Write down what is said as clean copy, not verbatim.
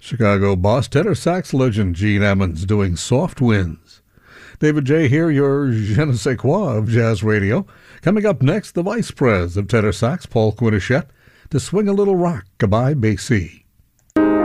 Chicago boss tenor sax legend Gene Ammons doing Soft Winds. David J. here, your je ne sais quoi of jazz radio. Coming up next, the vice pres of tenor sax Paul Quinichette to Swing a Little Rock-a-Bye Basie.